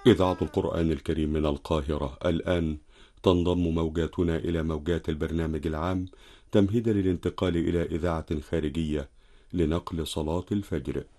إذاعة القرآن الكريم من القاهرة الآن تنضم موجاتنا إلى موجات البرنامج العام تمهيدا للانتقال إلى إذاعة خارجية لنقل صلاة الفجر.